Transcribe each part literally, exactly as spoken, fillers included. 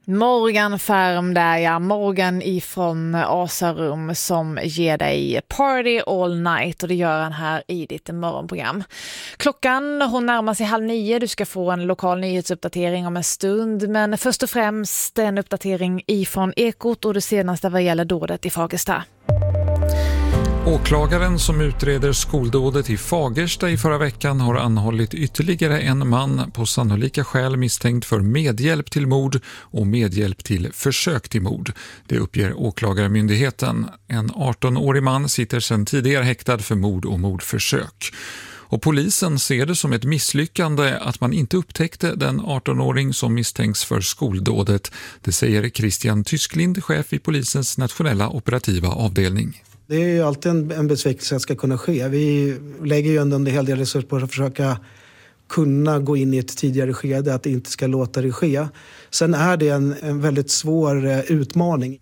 Morgan Färm där, ja. Morgan ifrån Asarum som ger dig Party All Night, och det gör han här i ditt morgonprogram. Klockan, hon närmar sig halv nio. Du ska få en lokal nyhetsuppdatering om en stund, men först och främst en uppdatering ifrån Ekot och det senaste vad gäller dådet i Fagersta. Åklagaren som utreder skoldådet i Fagersta i förra veckan har anhållit ytterligare en man på sannolika skäl misstänkt för medhjälp till mord och medhjälp till försök till mord. Det uppger åklagarmyndigheten. En arton-årig man sitter sedan tidigare häktad för mord och mordförsök. Och polisen ser det som ett misslyckande att man inte upptäckte den arton-åring som misstänks för skoldådet. Det säger Christian Tysklind, chef i polisens nationella operativa avdelning. Det är ju alltid en, en besvikelse att ska kunna ske. Vi lägger ju ändå en hel del resurser på att försöka kunna gå in i ett tidigare skede, att det inte ska låta det ske. Sen är det en, en väldigt svår eh, utmaning.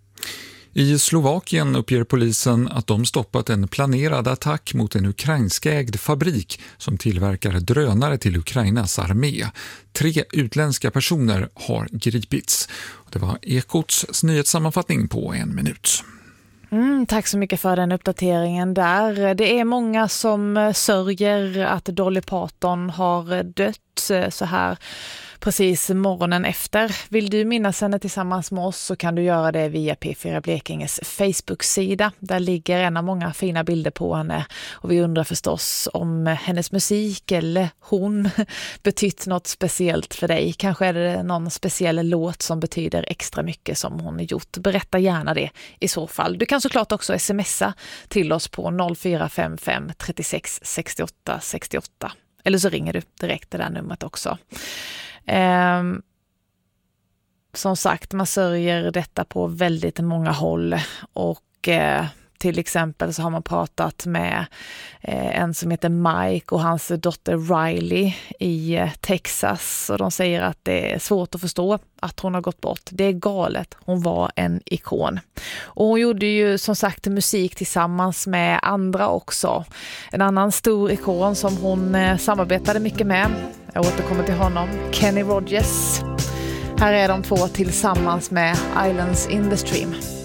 I Slovakien uppger polisen att de stoppat en planerad attack mot en ukrainskägd fabrik som tillverkar drönare till Ukrainas armé. Tre utländska personer har gripits. Det var Ekots nyhetssammanfattning på en minut. Mm, tack så mycket för den uppdateringen där. Det är många som sörjer att Dolly Parton har dött så här precis morgonen efter. Vill du minnas henne tillsammans med oss så kan du göra det via P fyra Blekinges Facebook-sida. Där ligger en av många fina bilder på henne och vi undrar förstås om hennes musik eller hon betytt något speciellt för dig. Kanske är det någon speciell låt som betyder extra mycket som hon har gjort. Berätta gärna det i så fall. Du kan såklart också smsa till oss på noll fyra fem fem tre sex sex åtta sex åtta. Eller så ringer du direkt det där numret också. Eh, som sagt, man sörjer detta på väldigt många håll och eh, till exempel så har man pratat med eh, en som heter Mike och hans dotter Riley i eh, Texas, och de säger att det är svårt att förstå att hon har gått bort. Det är galet. Hon var en ikon. Och hon gjorde ju som sagt musik tillsammans med andra också. En annan stor ikon som hon eh, samarbetade mycket med. Jag återkommer till honom. Kenny Rogers. Här är de två tillsammans med Islands in the Stream.